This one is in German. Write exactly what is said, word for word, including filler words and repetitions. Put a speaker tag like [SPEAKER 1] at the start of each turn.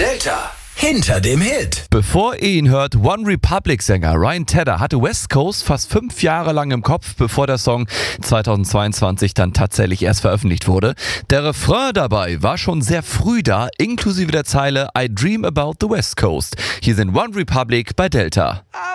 [SPEAKER 1] Delta. Hinter dem Hit.
[SPEAKER 2] Bevor ihr ihn hört, One Republic-Sänger Ryan Tedder hatte West Coast fast fünf Jahre lang im Kopf, bevor der Song zweitausendzweiundzwanzig dann tatsächlich erst veröffentlicht wurde. Der Refrain dabei war schon sehr früh da, inklusive der Zeile I Dream About the West Coast. Hier sind One Republic bei Delta.